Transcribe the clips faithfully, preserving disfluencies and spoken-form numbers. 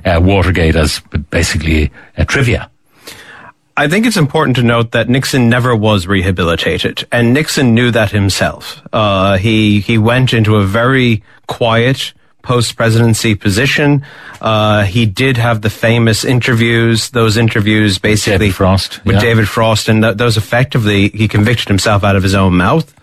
uh, Watergate as basically a trivia. I think it's important to note that Nixon never was rehabilitated, and Nixon knew that himself. Uh, he he went into a very quiet post-presidency position. Uh, he did have the famous interviews, those interviews basically David Frost, with yeah. David Frost, and th- those effectively, he convicted himself out of his own mouth.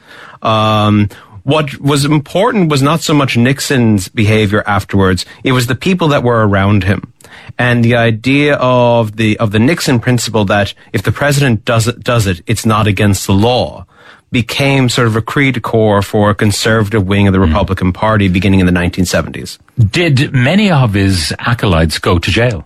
Um, what was important was not so much Nixon's behavior afterwards, it was the people that were around him. And the idea of the of the Nixon principle that if the president does it, does it, it's not against the law, became sort of a cri de coeur for a conservative wing of the Republican mm. Party beginning in the nineteen seventies. Did many of his acolytes go to jail?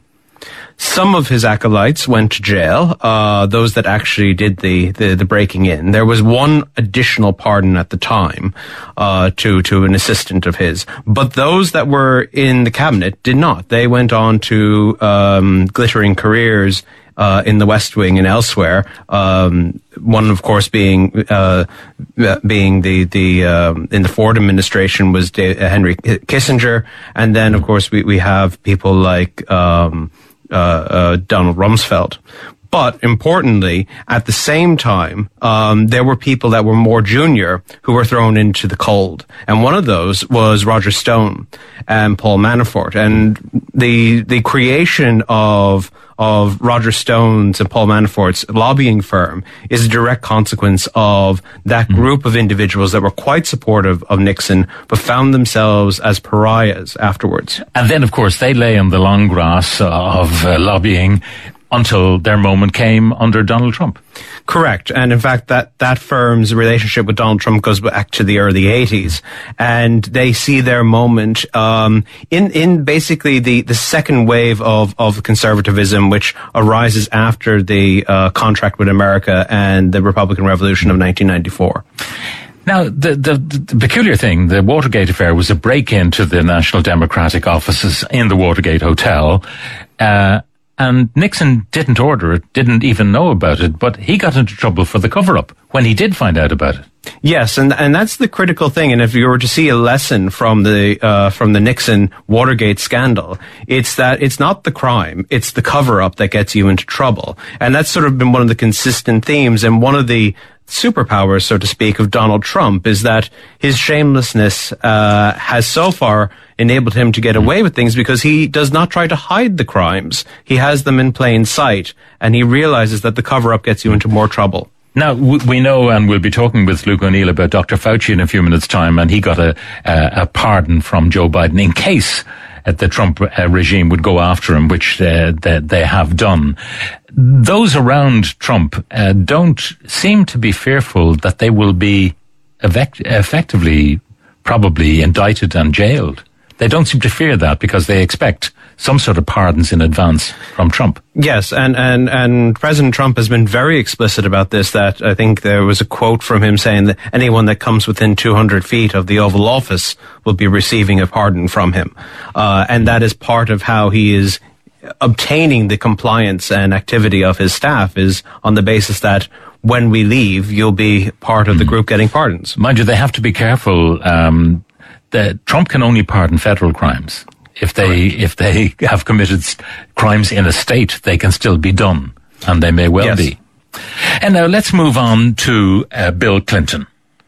Some of his acolytes went to jail, uh, those that actually did the, the, the breaking in. There was one additional pardon at the time, uh, to, to an assistant of his. But those that were in the cabinet did not. They went on to, um, glittering careers, uh, in the West Wing and elsewhere. Um, one, of course, being, uh, being the, the, um, in the Ford administration was De- uh, Henry Kissinger. And then, of course, we, we have people like, um, Uh, uh, Donald Rumsfeld. But importantly, at the same time, um, there were people that were more junior who were thrown into the cold. And one of those was Roger Stone and Paul Manafort. And the the creation of of Roger Stone's and Paul Manafort's lobbying firm is a direct consequence of that group of individuals that were quite supportive of Nixon, but found themselves as pariahs afterwards. And then, of course, they lay in the long grass of uh, lobbying until their moment came under Donald Trump. Correct. And in fact, that, that firm's relationship with Donald Trump goes back to the early eighties. And they see their moment, um, in, in basically the, the second wave of, of conservatism, which arises after the, uh, contract with America and the Republican Revolution of nineteen ninety-four. Now, the, the, the peculiar thing, the Watergate affair was a break-in to the National Democratic offices in the Watergate Hotel. Uh, And Nixon didn't order it, didn't even know about it, but he got into trouble for the cover-up when he did find out about it. Yes, and and that's the critical thing. And if you were to see a lesson from the uh, from the Nixon Watergate scandal, it's that it's not the crime, it's the cover-up that gets you into trouble. And that's sort of been one of the consistent themes. And one of the superpowers, so to speak, of Donald Trump is that his shamelessness uh, has so far enabled him to get away with things because he does not try to hide the crimes. He has them in plain sight, and he realizes that the cover-up gets you into more trouble. Now, we know, and we'll be talking with Luke O'Neill about Doctor Fauci in a few minutes' time, and he got a, a, a pardon from Joe Biden in case uh, the Trump uh, regime would go after him, which uh, they, they have done. Those around Trump uh, don't seem to be fearful that they will be effect- effectively probably indicted and jailed. They don't seem to fear that because they expect some sort of pardons in advance from Trump. Yes, and, and, and President Trump has been very explicit about this, that I think there was a quote from him saying that anyone that comes within two hundred feet of the Oval Office will be receiving a pardon from him. Uh, and that is part of how he is obtaining the compliance and activity of his staff, is on the basis that when we leave, you'll be part of the group getting pardons. Mind you, they have to be careful. Um, that Trump can only pardon federal crimes. If they Correct. if they have committed crimes in a state, they can still be done, and they may well yes. be. And now let's move on to uh, Bill Clinton.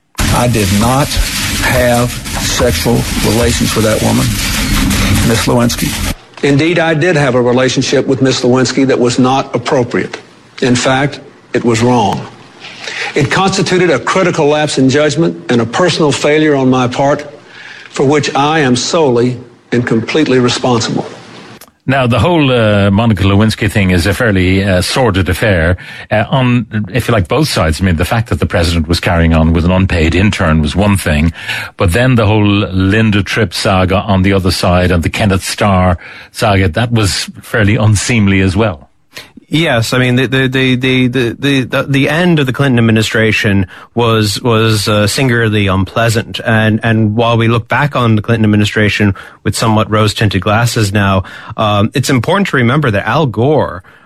I did not have sexual relations with that woman, Miss Lewinsky. Indeed, I did have a relationship with Miss Lewinsky that was not appropriate. In fact, it was wrong. It constituted a critical lapse in judgment and a personal failure on my part, for which I am solely and completely responsible. Now, the whole uh, Monica Lewinsky thing is a fairly uh, sordid affair uh, on, if you like, both sides. I mean, the fact that the president was carrying on with an unpaid intern was one thing, but then the whole Linda Tripp saga on the other side and the Kenneth Starr saga, that was fairly unseemly as well. Yes, I mean the the the the the the, the end of the Clinton administration was was uh, singularly unpleasant, and and while we look back on the Clinton administration with somewhat rose-tinted glasses now, um, it's important to remember that Al Gore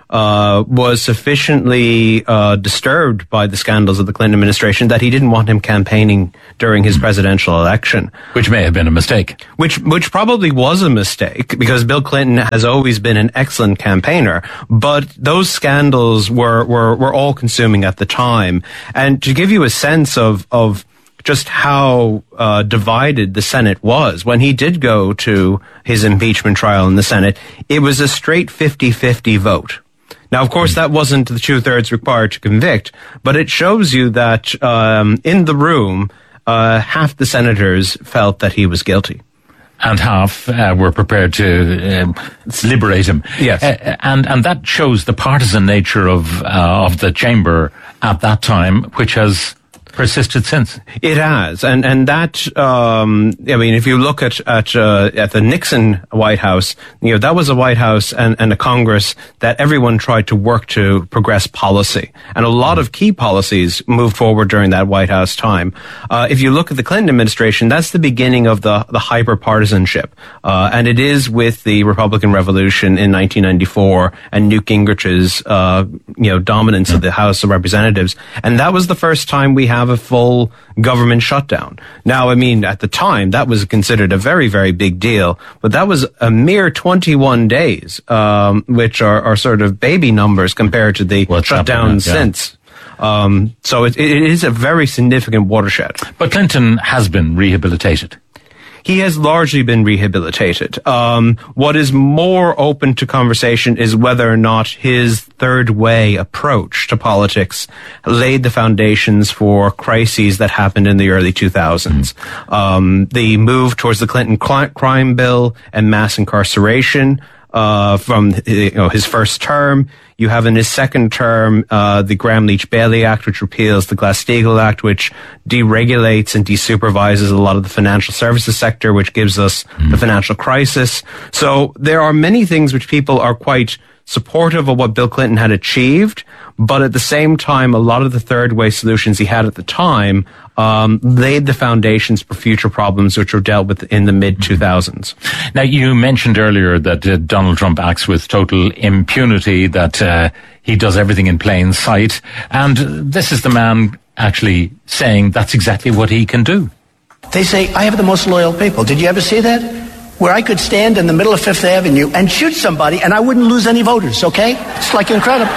uh, was sufficiently uh, disturbed by the scandals of the Clinton administration that he didn't want him campaigning during his presidential election. Which may have been a mistake. Which, which probably was a mistake, because Bill Clinton has always been an excellent campaigner, but those scandals were, were, were all consuming at the time. And to give you a sense of, of just how uh, divided the Senate was, when he did go to his impeachment trial in the Senate, it was a straight fifty-fifty vote. Now, of course, that wasn't the two-thirds required to convict, but it shows you that um, in the room, uh, half the senators felt that he was guilty. And half uh, were prepared to uh, liberate him. Yes. Uh, and, and that shows the partisan nature of, uh, of the chamber at that time, which has persisted since. It has, and and that um, I mean, if you look at at uh, at the Nixon White House, you know, that was a White House and, and a Congress that everyone tried to work to progress policy, and a lot of key policies moved forward during that White House time. Uh, if you look at the Clinton administration, that's the beginning of the the hyper partisanship, uh, and it is with the Republican Revolution in nineteen ninety-four and Newt Gingrich's uh, you know dominance of the House of Representatives, and that was the first time we have a full government shutdown. Now, I mean, at the time, that was considered a very, very big deal, but that was a mere twenty-one days, um, which are, are sort of baby numbers compared to the What's shutdown yeah. since. Um, so it, it is a very significant watershed. But Clinton has been rehabilitated. He has largely been rehabilitated. Um, what is more open to conversation is whether or not his third way approach to politics laid the foundations for crises that happened in the early two thousands. Mm. Um, the move towards the Clinton crime bill and mass incarceration uh, from you know, his first term. You have in his second term uh, the Gramm-Leach-Bailey Act, which repeals the Glass-Steagall Act, which deregulates and desupervises a lot of the financial services sector, which gives us mm. the financial crisis. So there are many things which people are quite supportive of what Bill Clinton had achieved, but at the same time, a lot of the third way solutions he had at the time um, laid the foundations for future problems which were dealt with in the mid two thousands. Now, you mentioned earlier that uh, Donald Trump acts with total impunity, that uh, he does everything in plain sight, and this is the man actually saying that's exactly what he can do. They say, I have the most loyal people. Did you ever see that? Where I could stand in the middle of Fifth Avenue and shoot somebody and I wouldn't lose any voters, okay? It's like incredible.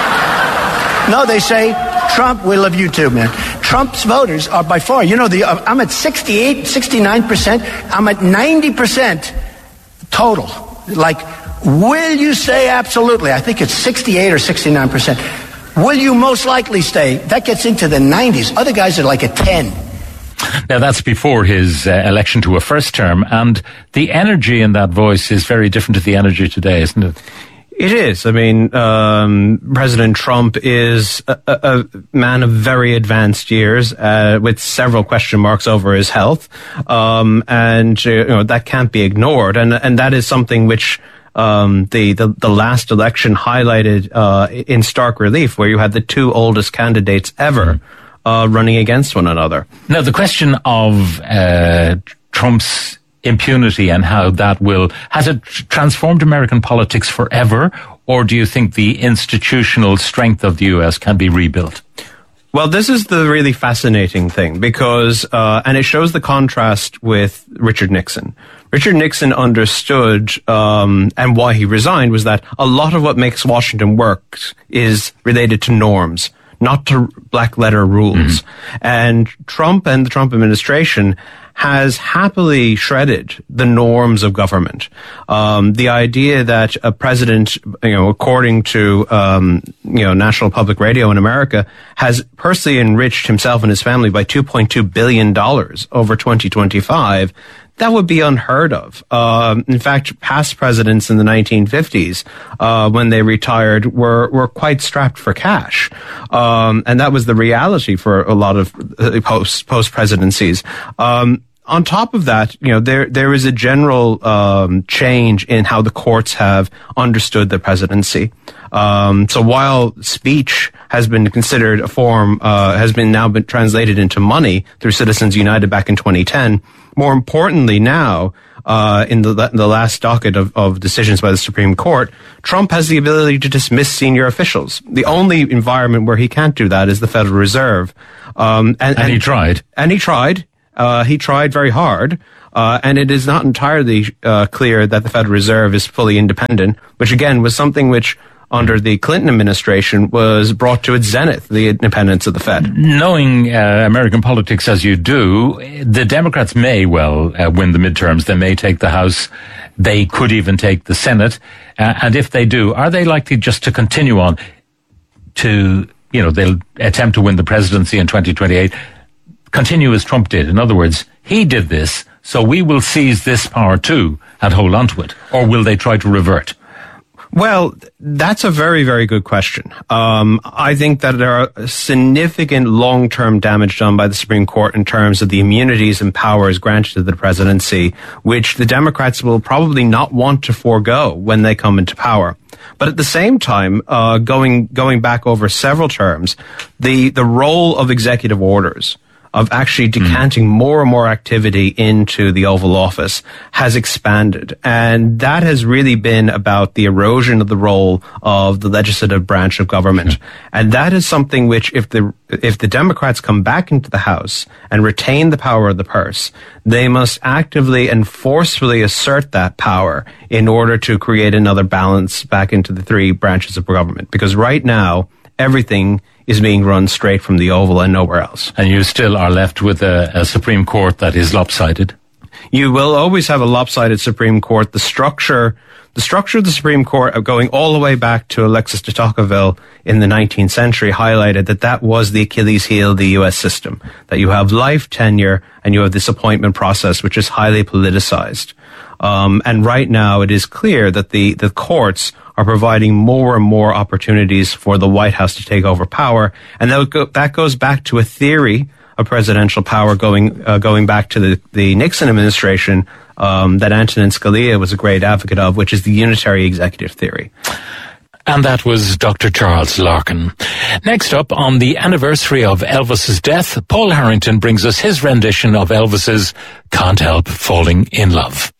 No, they say, Trump, we love you too, man. Trump's voters are by far, you know, the uh, I'm at sixty-eight, sixty-nine percent. I'm at ninety percent total. Like, will you say absolutely? I think it's sixty-eight or sixty-nine percent. Will you most likely stay? That gets into the nineties. Other guys are like a ten. Now, that's before his uh, election to a first term, and the energy in that voice is very different to the energy today, isn't it? It is. I mean, um, President Trump is a, a, a man of very advanced years, uh, with several question marks over his health, um, and uh, you know that can't be ignored, and and that is something which um, the, the the last election highlighted uh, in stark relief, where you had the two oldest candidates ever. Mm. Uh, running against one another. Now, the question of uh, Trump's impunity and how that will, has it transformed American politics forever, or do you think the institutional strength of the U S can be rebuilt? Well, this is the really fascinating thing, because, uh, and it shows the contrast with Richard Nixon. Richard Nixon understood, um, and why he resigned was that a lot of what makes Washington work is related to norms, not to black letter rules. Mm-hmm. And Trump and the Trump administration has happily shredded the norms of government. Um, the idea that a president, you know, according to, um, you know, National Public Radio in America, has personally enriched himself and his family by two point two billion dollars over twenty twenty-five, that would be unheard of. Um, in fact, past presidents in the nineteen fifties, uh, when they retired, were were quite strapped for cash, um, and that was the reality for a lot of post post presidencies. Um, on top of that, you know, there there is a general um, change in how the courts have understood the presidency. Um, so while speech has been considered a form, uh, has been now been translated into money through Citizens United back in twenty ten. More importantly now, uh, in the in the last docket of, of decisions by the Supreme Court, Trump has the ability to dismiss senior officials. The only environment where he can't do that is the Federal Reserve. Um, and, and, and he tried. And he tried. Uh, he tried very hard. Uh, and it is not entirely uh, clear that the Federal Reserve is fully independent, which again was something which under the Clinton administration was brought to its zenith, the independence of the Fed. Knowing uh, American politics as you do, the Democrats may well uh, win the midterms. They may take the House. They could even take the Senate. Uh, and if they do, are they likely just to continue on to, you know, they'll attempt to win the presidency in twenty twenty-eight, continue as Trump did? In other words, he did this, so we will seize this power too and hold on to it. Or will they try to revert? Well, that's a very, very good question. Um, I think that there are significant long-term damage done by the Supreme Court in terms of the immunities and powers granted to the presidency, which the Democrats will probably not want to forego when they come into power. But at the same time, uh, going going back over several terms, the the role of executive orders, of actually decanting mm. more and more activity into the Oval Office has expanded. And that has really been about the erosion of the role of the legislative branch of government. Mm. And that is something which, if the if the Democrats come back into the House and retain the power of the purse, they must actively and forcefully assert that power in order to create another balance back into the three branches of government. Because right now, everything is being run straight from the Oval and nowhere else. And you still are left with a, a Supreme Court that is lopsided? You will always have a lopsided Supreme Court. The structure, the structure of the Supreme Court, going all the way back to Alexis de Tocqueville in the nineteenth century, highlighted that that was the Achilles heel of the U S system. That you have life tenure and you have this appointment process, which is highly politicized. Um, and right now it is clear that the, the courts are providing more and more opportunities for the White House to take over power. And that, go, that goes back to a theory of presidential power going uh, going back to the, the Nixon administration um, that Antonin Scalia was a great advocate of, which is the unitary executive theory. And that was Doctor Charles Larkin. Next up, on the anniversary of Elvis's death, Paul Harrington brings us his rendition of Elvis's Can't Help Falling in Love.